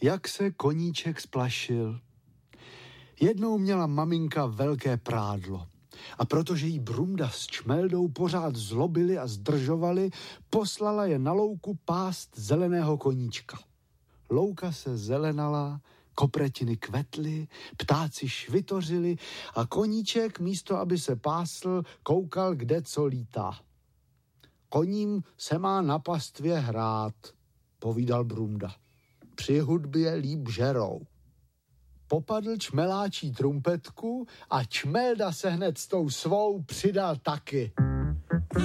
Jak se koníček splašil. Jednou měla maminka velké prádlo a protože jí Brumda s Čmeldou pořád zlobili a zdržovali, poslala je na louku pást zeleného koníčka. Louka se zelenala, kopretiny kvetly, ptáci švitořili a koníček místo, aby se pásl, koukal, kde co lítá. Koním se má na pastvě hrát, povídal Brumda. Při hudbě líp žerou. Popadl čmeláčí trumpetku a Čmelda se hned s tou svou přidal taky.